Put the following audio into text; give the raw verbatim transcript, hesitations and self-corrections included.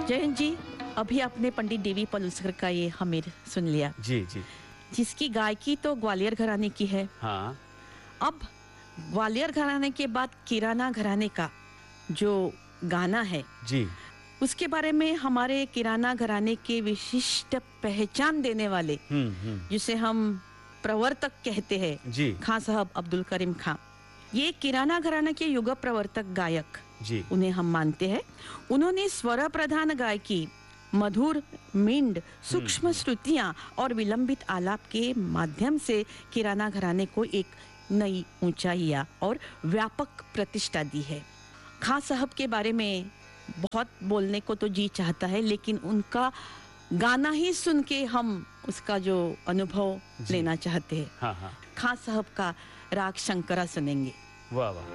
जयंत जी, अभी आपने पंडित देवी पलुस्कर का ये हमीर सुन लिया। जी जी। जिसकी गायकी तो ग्वालियर घराने की है। हाँ। अब ग्वालियर घराने के बाद किराना घराने का जो गाना है जी, उसके बारे में हमारे किराना घराने के विशिष्ट पहचान देने वाले, हम्म हम्म, जिसे हम प्रवर्तक कहते हैं, जी खां साहब अब्दुल करीम खां, ये किराना घराना के युग प्रवर्तक गायक, जी, उन्हें हम मानते हैं। उन्होंने स्वर प्रधान गायकी, मधुर मिंड, सूक्ष्म श्रुतियां और विलंबित आलाप के माध्यम से किराना घराने को एक नई ऊंचाइयां और व्यापक प्रतिष्ठा दी है। खां साहब के बारे में बहुत बोलने को तो जी चाहता है, लेकिन उनका गाना ही सुन के हम उसका जो अनुभव लेना चाहते हैं। हाँ हाँ, खां साहब का राग शंकरा सुनेंगे। वाह वाह।